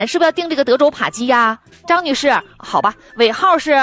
是不是要订这个德州扒鸡呀？张女士，好吧，尾号是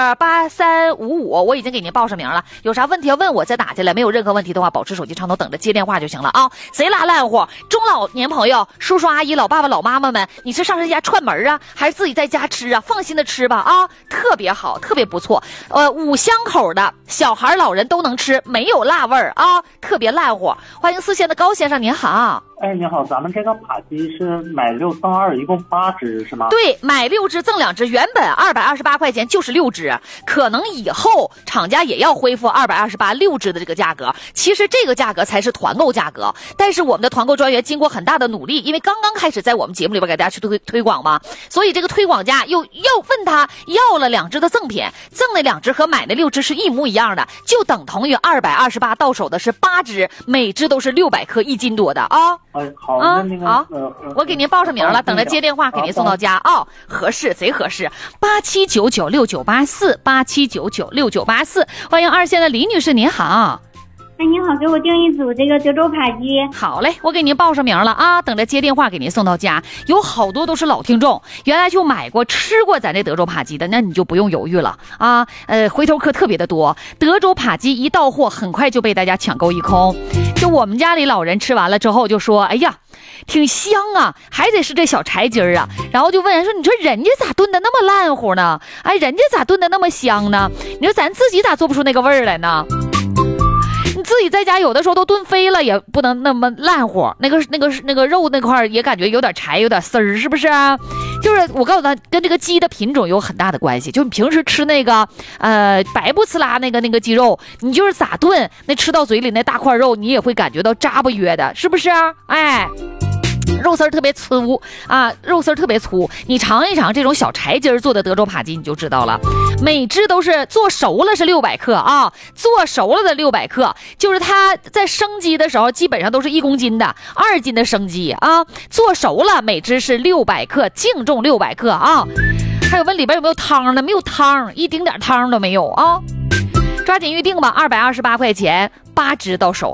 8355，我已经给您报上名了。有啥问题要问我再打进来，没有任何问题的话，保持手机畅通，等着接电话就行了啊。谁拉烂乎？中老年朋友、叔叔阿姨、老爸爸、老妈妈们，你是上谁家串门啊，还是自己在家吃啊？放心的吃吧啊，特别好，特别不错。5香口的，小孩老人都能吃，没有辣味儿啊，特别烂乎。欢迎4线的高先生，您好。 哎，你好，咱们这个扒鸡是买6赠2，一共8只是吗？ 对，买6只赠2只，原本228块钱就是6只，可能以后厂家也要恢复228，6只的这个价格。其实这个价格才是团购价格，但是我们的团购专员经过很大的努力，因为刚刚开始在我们节目里边给大家去推广嘛，所以这个推广价又要问他要了2只的赠品，赠那2只和买那6只是一模一样的，就等同于228，到手的是8只，每只都是600克1斤多的啊。 好，那个好，我给您报上名了，等着接电话给您送到家啊，合适，贼合适。87996984，87996984，欢迎2线的李女士，您好。 哎，您好，给我订一组这个德州扒鸡。 好嘞，我给您报上名了啊，等着接电话给您送到家。有好多都是老听众，原来就买过吃过咱这德州扒鸡的，那你就不用犹豫了啊。回头客特别的多，德州扒鸡一到货，很快就被大家抢购一空。就我们家里老人吃完了之后就说，哎呀，挺香啊，还得是这小柴筋儿啊。然后就问人说，你说人家咋炖的那么烂乎呢？哎，人家咋炖的那么香呢？你说咱自己咋做不出那个味儿来呢？你自己在家有的时候都炖飞了，也不能那么烂乎，那个肉那块也感觉有点柴，有点丝儿，是不是啊？就是我告诉他，跟这个鸡的品种有很大的关系。就你平时吃那个白不呲啦那个鸡肉，你就是咋炖，那吃到嘴里那大块肉，你也会感觉到扎不约的，是不是啊？哎。肉丝特别粗啊，肉丝特别粗，你尝一尝这种小柴筋做的德州扒鸡，你就知道了。每只都是做熟了是600克啊，做熟了的600克，就是它在生鸡的时候基本上都是1公斤的，2斤的生鸡啊，做熟了每只是600克，净重600克啊。还有问里边有没有汤呢？没有汤，一丁点汤都没有啊。抓紧预定吧，228块钱，8只到手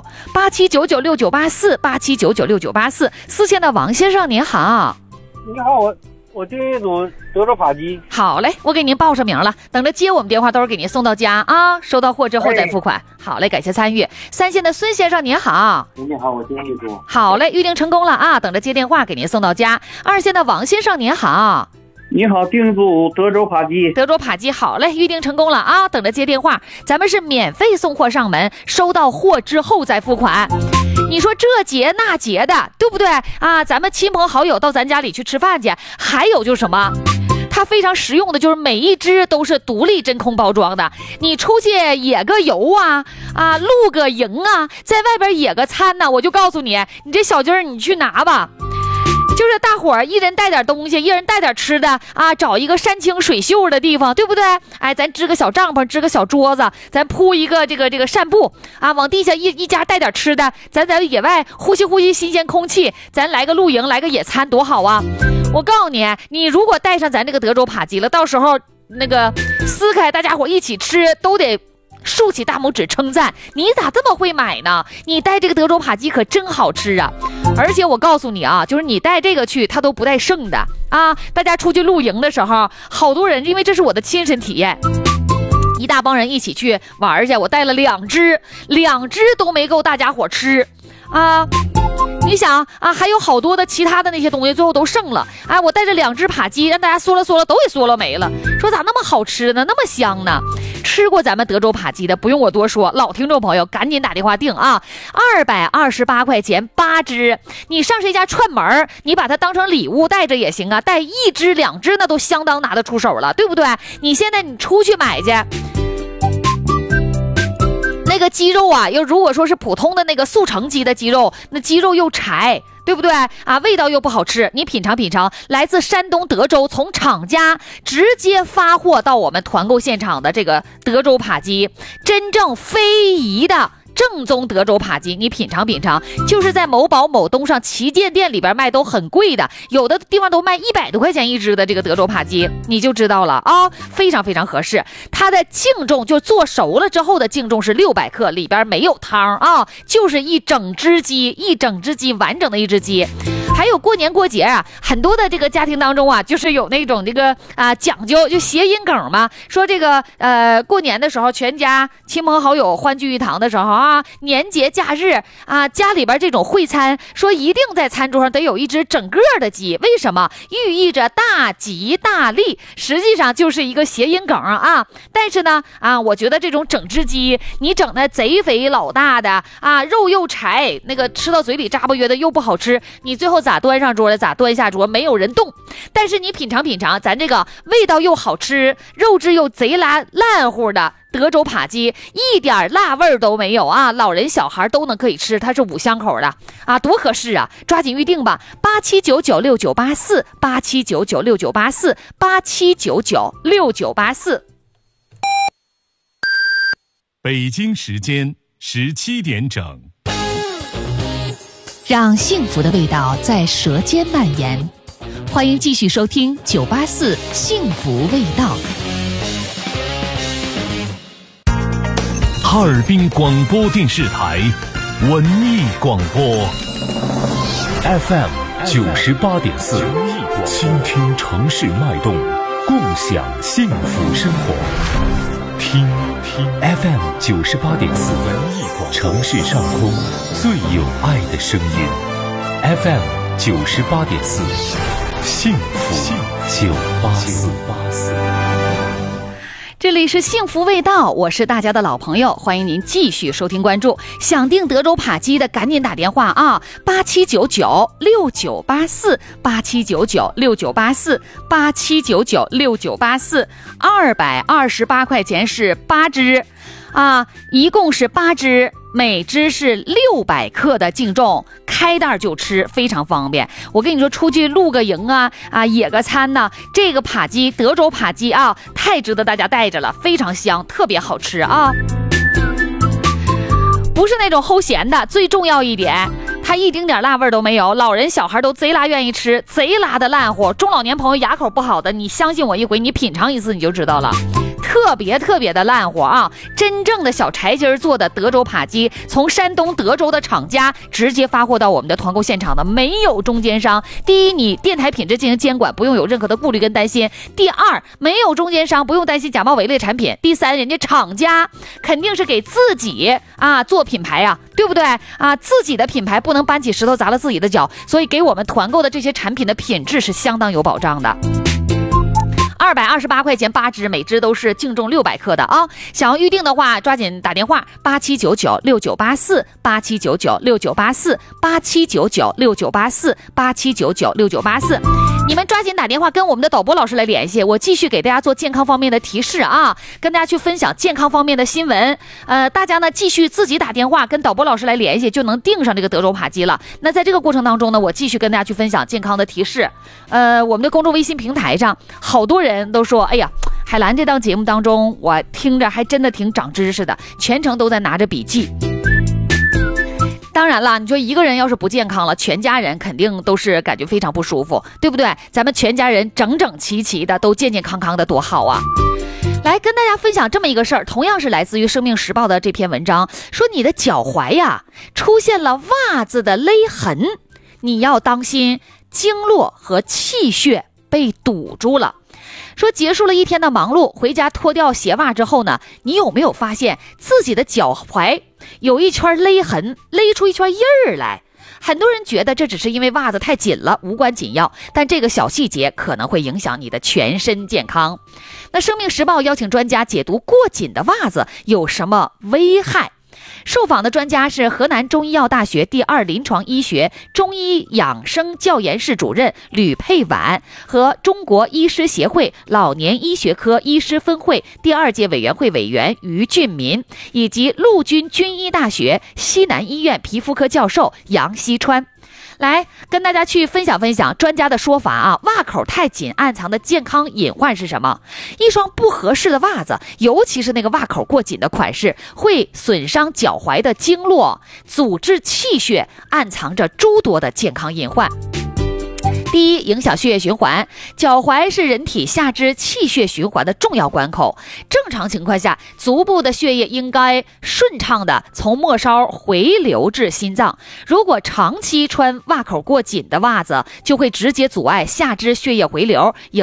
，87996984，87996984。4线的王先生您好。 你好，我订一组德州扒鸡。 好嘞，我给您报上名了，等着接我们电话，到时候给您送到家啊。收到货之后再付款。好嘞，感谢参与。3线的孙先生您好。 你好，我订一组。 好嘞，预定成功了啊，等着接电话给您送到家。2线的王先生您好。 你好，订组德州扒鸡。 德州扒鸡，好嘞，预定成功了啊，等着接电话。咱们是免费送货上门，收到货之后再付款。你说这节那节的，对不对啊？咱们亲朋好友到咱家里去吃饭去，还有就是什么？它非常实用的就是每一只都是独立真空包装的，你出去野个油啊，露个营啊，在外边野个餐呢，我就告诉你，你这小鸡儿你去拿吧。就是大伙儿一人带点东西，一人带点吃的啊，找一个山清水秀的地方，对不对？哎，咱支个小帐篷，支个小桌子，咱铺一个这个扇布啊，往地下一家带点吃的，咱在野外呼吸呼吸新鲜空气，咱来个露营，来个野餐，多好啊！我告诉你，你如果带上咱这个德州扒鸡了，到时候那个撕开，大家伙一起吃，都得竖起大拇指称赞，你咋这么会买呢？你带这个德州扒鸡可真好吃啊！而且我告诉你啊，就是你带这个去，它都不带剩的啊！大家出去露营的时候，好多人，因为这是我的亲身体验，一大帮人一起去玩去，我带了2只都没够大家伙吃啊！你想啊，还有好多的其他的那些东西最后都剩了，哎，我带着2只扒鸡让大家嗦了都给嗦了没了，说咋那么好吃呢，那么香呢？吃过咱们德州扒鸡的不用我多说，老听众朋友赶紧打电话订啊，228块钱8只，你上谁家串门，你把它当成礼物带着也行啊，带1只2只那都相当拿得出手了，对不对？你现在你出去买去，那个鸡肉啊，又如果说是普通的那个速成鸡的鸡肉，那鸡肉又柴，对不对啊？味道又不好吃，你品尝品尝，来自山东德州，从厂家直接发货到我们团购现场的这个德州扒鸡，真正非遗的正宗德州扒鸡，你品尝品尝，就是在某宝某东上旗舰店里边卖都很贵的，有的地方都卖100多块钱一只的这个德州扒鸡，你就知道了啊，非常非常合适。它的净重就做熟了之后的净重是600克，里边没有汤啊，就是一整只鸡完整的一只鸡。 还有过年过节啊，很多的这个家庭当中啊，就是有那种这个讲究，就谐音梗嘛，说这个过年的时候，全家亲朋好友欢聚一堂的时候啊，年节假日啊，家里边这种会餐，说一定在餐桌上得有一只整个的鸡，为什么？寓意着大吉大利，实际上就是一个谐音梗啊。但是呢我觉得这种整只鸡，你整的贼肥老大的啊，肉又柴，那个吃到嘴里扎不约的又不好吃，你最后咋端上桌的咋端下桌，没有人动。但是你品尝品尝，咱这个味道又好吃，肉质又贼烂乎的德州扒鸡，一点辣味都没有啊，老人小孩都能可以吃，它是5香口的啊，多合适啊！抓紧预定吧，87996984，87996984，87996984。 北京时间17点整， 让幸福的味道在舌尖蔓延。欢迎继续收听984幸福味道。 哈尔滨广播电视台文艺广播 FM 98.4，倾听城市脉动，共享幸福生活。听 FM 98.4，城市上空最有爱的声音。FM 98.4，幸福984。 这里是幸福味道，我是大家的老朋友，欢迎您继续收听关注。想订德州扒鸡的赶紧打电话啊，87996984，87996984，228块钱是8只啊，一共是8只，每只是600克的净重，开袋就吃，非常方便。我跟你说，出去露个营野个餐呢，这个扒鸡，德州扒鸡啊，太值得大家带着了，非常香，特别好吃啊。不是那种齁咸的，最重要一点，它一丁点辣味都没有，老人小孩都贼拉愿意吃，贼拉的烂乎，中老年朋友牙口不好的，你相信我一回，你品尝一次你就知道了。特别的烂乎啊！真正的小柴筋做的德州扒鸡，从山东德州的厂家直接发货到我们的团购现场的，没有中间商。第一，你电台品质进行监管，不用有任何的顾虑跟担心；第二，没有中间商，不用担心假冒伪劣产品；第三，人家厂家肯定是给自己做品牌啊，对不对啊？自己的品牌不能搬起石头砸了自己的脚，所以给我们团购的这些产品的品质是相当有保障的。228块钱8只，每只都是净重600克的啊！想要预定的话，抓紧打电话87996984，87996984，87996984，87996984。你们抓紧打电话跟我们的导播老师来联系，我继续给大家做健康方面的提示啊，跟大家去分享健康方面的新闻。大家呢继续自己打电话跟导播老师来联系，就能订上这个德州扒鸡了。那在这个过程当中呢，我继续跟大家去分享健康的提示。我们的公众微信平台上，好多人都说，哎呀，海兰这档节目当中，我听着还真的挺长知识的，全程都在拿着笔记。当然了，你说一个人要是不健康了，全家人肯定都是感觉非常不舒服，对不对？咱们全家人整整齐齐的，都健健康康的，多好啊！来跟大家分享这么一个事儿，同样是来自于《生命时报》的这篇文章，说你的脚踝呀出现了袜子的勒痕，你要当心经络和气血被堵住了。说结束了一天的忙碌，回家脱掉鞋袜之后呢，你有没有发现自己的脚踝有一圈勒痕，勒出一圈印儿来？很多人觉得这只是因为袜子太紧了，无关紧要，但这个小细节可能会影响你的全身健康。那生命时报邀请专家解读过紧的袜子有什么危害。受访的专家是河南中医药大学第2临床医学中医养生教研室主任吕佩婉和中国医师协会老年医学科医师分会第2届委员会委员于俊民，以及陆军军医大学西南医院皮肤科教授杨希川。来跟大家去分享专家的说法啊，袜口太紧暗藏的健康隐患是什么？一双不合适的袜子，尤其是那个袜口过紧的款式，会损伤脚踝的经络，阻滞气血，暗藏着诸多的健康隐患。 第一，影响血液循环。脚踝是人体下肢气血循环的重要关口，正常情况下，足部的血液应该顺畅的从末梢回流至心脏。如果长期穿袜口过紧的袜子，就会直接阻碍下肢血液回流，